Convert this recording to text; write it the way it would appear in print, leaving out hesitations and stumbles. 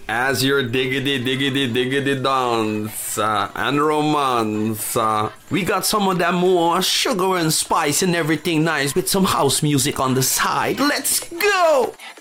As your diggity diggity diggity dance and romance, we got some of that more sugar and spice and everything nice with some house music on the side. Let's go!